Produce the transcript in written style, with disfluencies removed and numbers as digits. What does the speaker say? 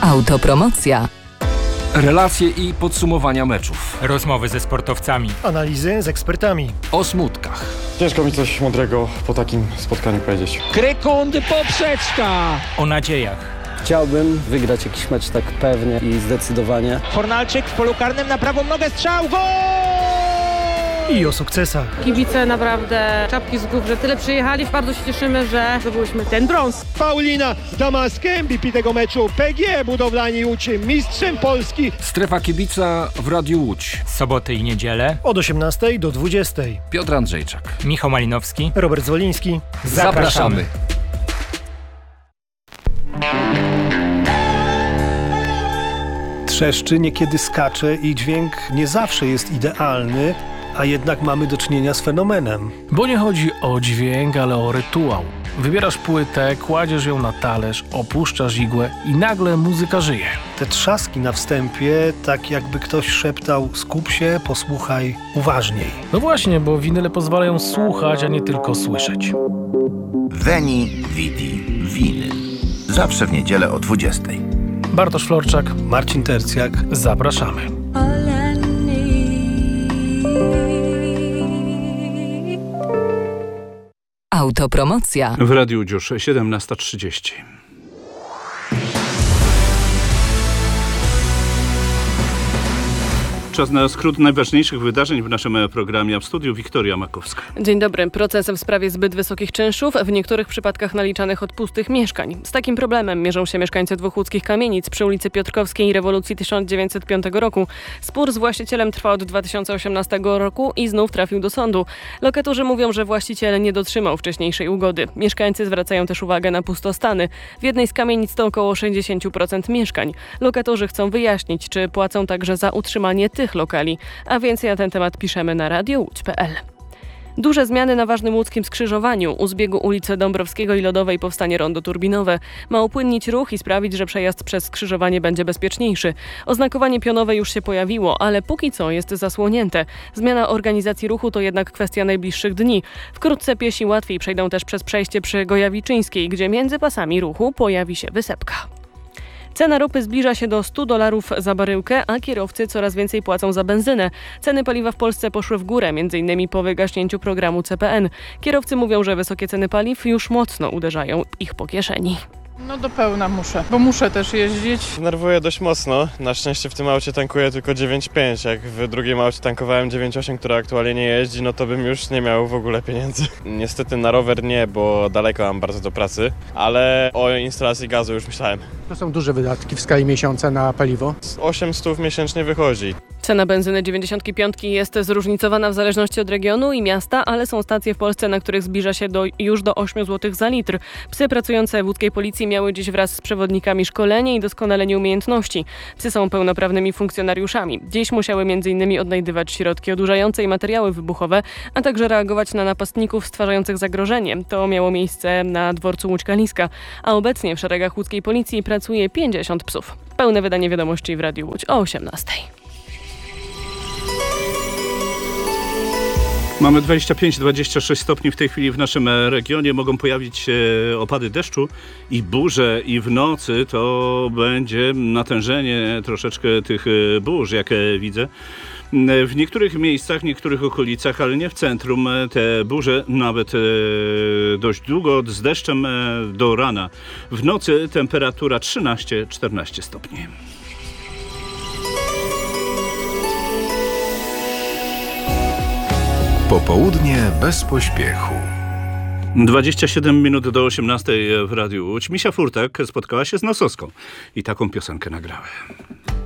Autopromocja. Relacje i podsumowania meczów. Rozmowy ze sportowcami. Analizy z ekspertami. O smutkach. Ciężko mi coś mądrego po takim spotkaniu powiedzieć. Krykundy poprzeczka. O nadziejach. Chciałbym wygrać jakiś mecz tak pewnie i zdecydowanie. Fornalczyk w polu karnym na prawą nogę, strzał, gol! I o sukcesach. Kibice naprawdę czapki z głów, że tyle przyjechali. Bardzo się cieszymy, że zdobyłyśmy ten brąz. Paulina Damaskę, MVP tego meczu. PGE Budowlani Łódź, mistrzem Polski. Strefa kibica w Radiu Łódź. Soboty i niedzielę. Od 18 do 20. Piotr Andrzejczak. Michał Malinowski. Robert Zwoliński. Zapraszamy. Trzeszczy, niekiedy skacze i dźwięk nie zawsze jest idealny, a jednak mamy do czynienia z fenomenem. Bo nie chodzi o dźwięk, ale o rytuał. Wybierasz płytę, kładziesz ją na talerz, opuszczasz igłę i nagle muzyka żyje. Te trzaski na wstępie, tak jakby ktoś szeptał: skup się, posłuchaj uważniej. No właśnie, bo winyle pozwalają słuchać, a nie tylko słyszeć. Veni Vidi Vinyl. Zawsze w niedzielę o 20. Bartosz Florczak, Marcin Tercjak. Zapraszamy. Autopromocja. W Radiu Dziusz 17:30. Czas na skrót najważniejszych wydarzeń w naszym programie, a w studiu Wiktoria Makowska. Dzień dobry. Proces w sprawie zbyt wysokich czynszów, w niektórych przypadkach naliczanych od pustych mieszkań. Z takim problemem mierzą się mieszkańcy dwóch łódzkich kamienic przy ulicy Piotrkowskiej Rewolucji 1905 roku. Spór z właścicielem trwa od 2018 roku i znów trafił do sądu. Lokatorzy mówią, że właściciel nie dotrzymał wcześniejszej ugody. Mieszkańcy zwracają też uwagę na pustostany. W jednej z kamienic to około 60% mieszkań. Lokatorzy chcą wyjaśnić, czy płacą także za utrzymanie tych lokali, a więcej na ten temat piszemy na radiołódź.pl. Duże zmiany na ważnym łódzkim skrzyżowaniu. U zbiegu ulicy Dąbrowskiego i Lodowej powstanie rondo turbinowe. Ma upłynnić ruch i sprawić, że przejazd przez skrzyżowanie będzie bezpieczniejszy. Oznakowanie pionowe już się pojawiło, ale póki co jest zasłonięte. Zmiana organizacji ruchu to jednak kwestia najbliższych dni. Wkrótce piesi łatwiej przejdą też przez przejście przy Gojawiczyńskiej, gdzie między pasami ruchu pojawi się wysepka. Cena ropy zbliża się do $100 za baryłkę, a kierowcy coraz więcej płacą za benzynę. Ceny paliwa w Polsce poszły w górę, m.in. po wygaśnięciu programu CPN. Kierowcy mówią, że wysokie ceny paliw już mocno uderzają ich po kieszeni. No do pełna muszę, bo muszę też jeździć. Denerwuję dość mocno. Na szczęście w tym aucie tankuję tylko 9,5. Jak w drugim aucie tankowałem 9,8, które aktualnie nie jeździ, no to bym już nie miał w ogóle pieniędzy. Niestety na rower nie, bo daleko mam bardzo do pracy, ale o instalacji gazu już myślałem. To są duże wydatki w skali miesiąca na paliwo. 800 miesięcznie wychodzi. Cena benzyny 95 jest zróżnicowana w zależności od regionu i miasta, ale są stacje w Polsce, na których zbliża się już do 8 zł za litr. Psy pracujące w łódzkiej policji miały dziś wraz z przewodnikami szkolenie i doskonalenie umiejętności. Psy są pełnoprawnymi funkcjonariuszami. Dziś musiały m.in. odnajdywać środki odurzające i materiały wybuchowe, a także reagować na napastników stwarzających zagrożenie. To miało miejsce na dworcu Łódź-Kaliska, a obecnie w szeregach łódzkiej policji pracuje 50 psów. Pełne wydanie wiadomości w Radiu Łódź o 18. Mamy 25-26 stopni w tej chwili w naszym regionie. Mogą pojawić się opady deszczu i burze, i w nocy to będzie natężenie troszeczkę tych burz, jak widzę. W niektórych miejscach, w niektórych okolicach, ale nie w centrum, te burze nawet dość długo z deszczem do rana. W nocy temperatura 13-14 stopni. Popołudnie bez pośpiechu. 27 minut do 18 w Radiu Łódź. Misia Furtak spotkała się z Nosowską i taką piosenkę nagrała.